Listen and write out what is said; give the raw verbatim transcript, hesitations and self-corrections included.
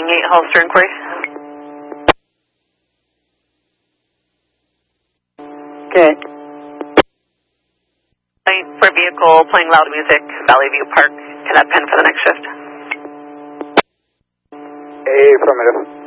eight, Hollister inquiry. Okay. For vehicle playing loud music, Valley View Park. Can that pen for the next shift? A affirmative.